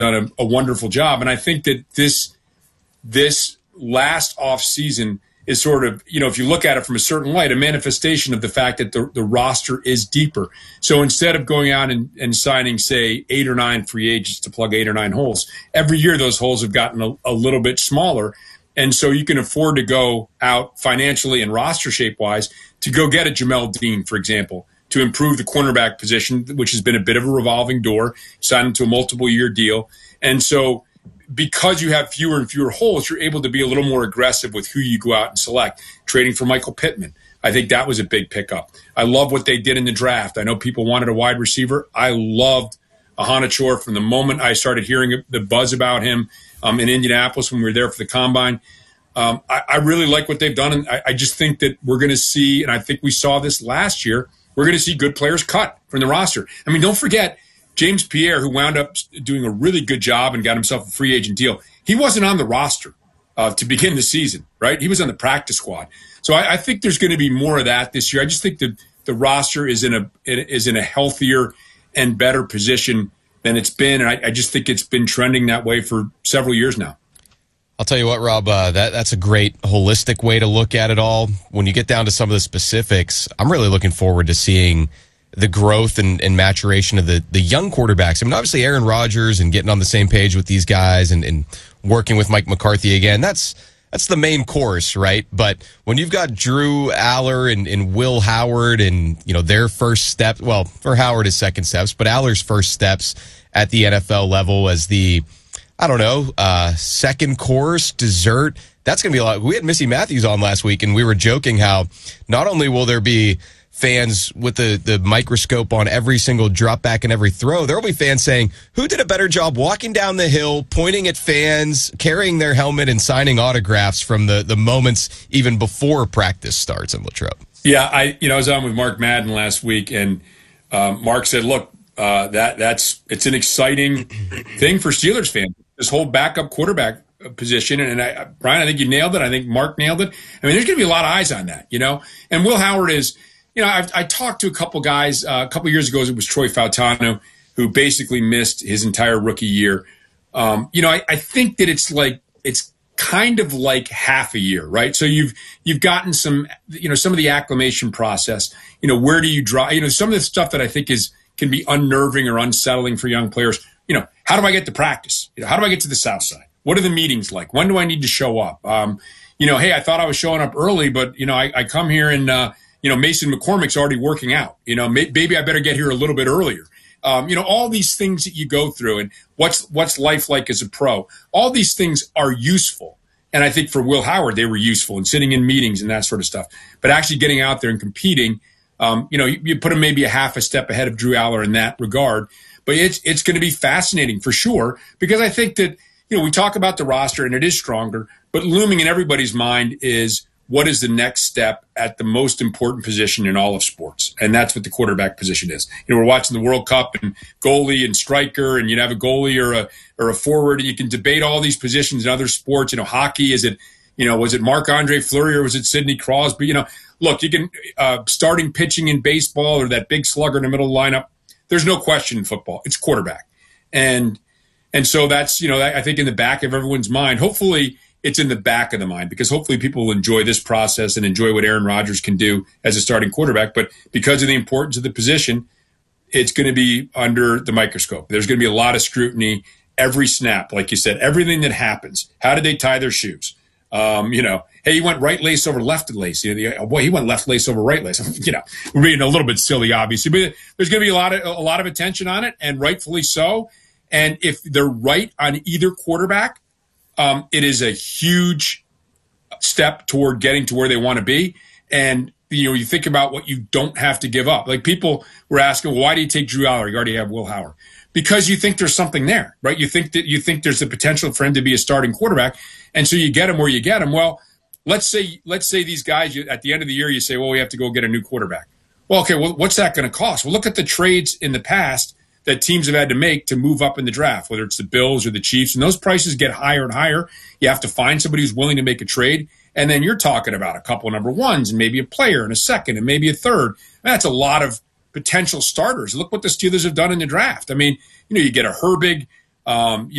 done a wonderful job. And I think that this last offseason is sort of, if you look at it from a certain light, a manifestation of the fact that the roster is deeper. So instead of going out and signing, say, 8 or 9 free agents to plug 8 or 9 holes, every year those holes have gotten a little bit smaller. And so you can afford to go out financially and roster shape-wise to go get a Jamel Dean, for example, to improve the cornerback position, which has been a bit of a revolving door, sign him to a multiple-year deal. And so because you have fewer and fewer holes, you're able to be a little more aggressive with who you go out and select. Trading for Michael Pittman, I think that was a big pickup. I love what they did in the draft. I know people wanted a wide receiver. I loved Ahana Chor from the moment I started hearing the buzz about him in Indianapolis when we were there for the Combine. I really like what they've done, and I just think that we're going to see, and I think we saw this last year, we're going to see good players cut from the roster. I mean, don't forget, James Pierre, who wound up doing a really good job and got himself a free agent deal, he wasn't on the roster to begin the season, right? He was on the practice squad. So I think there's going to be more of that this year. I just think that the roster is in a healthier and better position than it's been, and I just think it's been trending that way for several years now. I'll tell you what, Rob, that's a great holistic way to look at it all. When you get down to some of the specifics, I'm really looking forward to seeing the growth and maturation of the young quarterbacks. I mean, obviously Aaron Rodgers and getting on the same page with these guys and working with Mike McCarthy again, that's the main course, right? But when you've got Drew Aller and Will Howard and, their first step, well, for Howard his second steps, but Aller's first steps at the NFL level as the, second course, dessert, that's going to be a lot. We had Missy Matthews on last week, and we were joking how not only will there be fans with the microscope on every single drop back and every throw, there will be fans saying, who did a better job walking down the hill, pointing at fans, carrying their helmet, and signing autographs from the moments even before practice starts in Latrobe? Yeah, I was on with Mark Madden last week, and Mark said, look, it's an exciting thing for Steelers fans, this whole backup quarterback position. And Brian, I think you nailed it. I think Mark nailed it. I mean, there's going to be a lot of eyes on that, and Will Howard is, I talked to a couple guys a couple years ago. It was Troy Fautano, who basically missed his entire rookie year. I think that it's kind of like half a year, right? So you've gotten some of the acclimation process. Where do you draw? Some of the stuff that I think can be unnerving or unsettling for young players. How do I get to practice? How do I get to the South Side? What are the meetings like? When do I need to show up? Hey, I thought I was showing up early, but I come here and Mason McCormick's already working out. Maybe I better get here a little bit earlier. All these things that you go through, and what's life like as a pro. All these things are useful. And I think for Will Howard, they were useful in sitting in meetings and that sort of stuff. But actually getting out there and competing, you put him maybe a half a step ahead of Drew Aller in that regard. But it's going to be fascinating for sure, because I think that, we talk about the roster and it is stronger, but looming in everybody's mind is, what is the next step at the most important position in all of sports? And that's what the quarterback position is. We're watching the World Cup and goalie and striker, and you'd have a goalie or a forward, and you can debate all these positions in other sports. Hockey, was it Marc-Andre Fleury or was it Sidney Crosby? Look, you can starting pitching in baseball or that big slugger in the middle of the lineup. There's no question in football. It's quarterback. And so that's, I think in the back of everyone's mind, hopefully it's in the back of the mind, because hopefully people will enjoy this process and enjoy what Aaron Rodgers can do as a starting quarterback. But because of the importance of the position, it's going to be under the microscope. There's going to be a lot of scrutiny every snap. Like you said, everything that happens. How did they tie their shoes? Hey, he went right lace over left lace. He went left lace over right lace. We're being a little bit silly, obviously, but there's going to be a lot of attention on it, and rightfully so. And if they're right on either quarterback, it is a huge step toward getting to where they want to be. And you think about what you don't have to give up. Like, people were asking, well, why do you take Drew Aller? You already have Will Howard. Because you think there's something there, right? You think there's the potential for him to be a starting quarterback, and so you get him where you get him. Well, let's say these guys, at the end of the year, you say, well, we have to go get a new quarterback. Well, okay, well, what's that going to cost? Well, look at the trades in the past that teams have had to make to move up in the draft, whether it's the Bills or the Chiefs, and those prices get higher and higher. You have to find somebody who's willing to make a trade, and then you're talking about a couple of number ones and maybe a player and a second and maybe a third. That's a lot of potential starters. Look what the Steelers have done in the draft. I mean, you get a Herbig, You